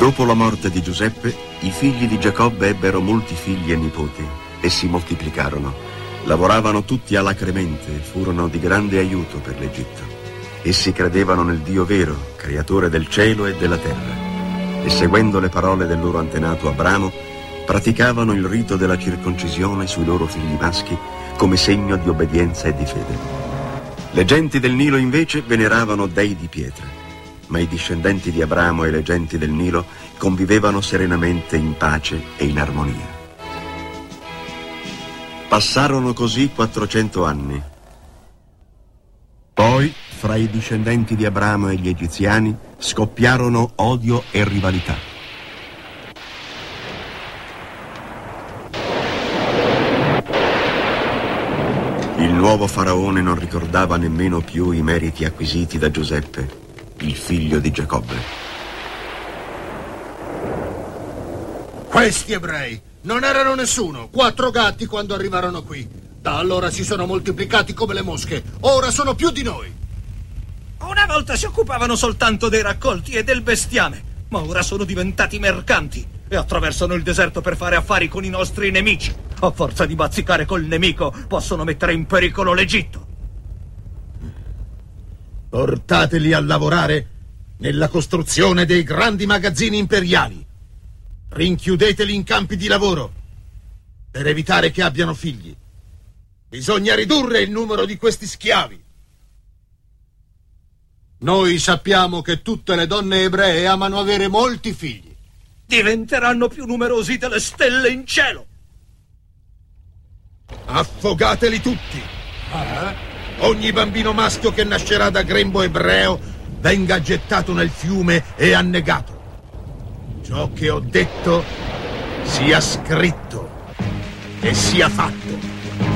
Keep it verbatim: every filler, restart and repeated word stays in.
Dopo la morte di Giuseppe, i figli di Giacobbe ebbero molti figli e nipoti e si moltiplicarono. Lavoravano tutti alacremente e furono di grande aiuto per l'Egitto. Essi credevano nel Dio vero, creatore del cielo e della terra, e seguendo le parole del loro antenato Abramo, praticavano il rito della circoncisione sui loro figli maschi come segno di obbedienza e di fede. Le genti del Nilo invece veneravano dei di pietra, ma i discendenti di Abramo e le genti del Nilo convivevano serenamente in pace e in armonia. Passarono così quattrocento anni. Poi, fra i discendenti di Abramo e gli egiziani, scoppiarono odio e rivalità. Il nuovo faraone non ricordava nemmeno più i meriti acquisiti da Giuseppe, il figlio di Giacobbe. Questi ebrei non erano nessuno, quattro gatti quando arrivarono qui. Da allora si sono moltiplicati come le mosche, ora sono più di noi. Una volta si occupavano soltanto dei raccolti e del bestiame, ma ora sono diventati mercanti e attraversano il deserto per fare affari con i nostri nemici. A forza di bazzicare col nemico possono mettere in pericolo l'Egitto. Portateli a lavorare nella costruzione dei grandi magazzini imperiali. Rinchiudeteli in campi di lavoro per evitare che abbiano figli. Bisogna ridurre il numero di questi schiavi. Noi sappiamo che tutte le donne ebree amano avere molti figli. Diventeranno più numerosi delle stelle in cielo. Affogateli tutti. Eh? Ogni bambino maschio che nascerà da grembo ebreo venga gettato nel fiume e annegato. Ciò che ho detto sia scritto e sia fatto.